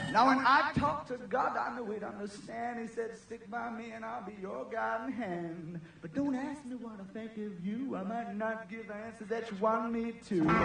Now, when I talk to God, I know He'd understand. He said, stick by me and I'll be your guiding hand. But don't ask me what I think of you. I might not give answers that you want me to.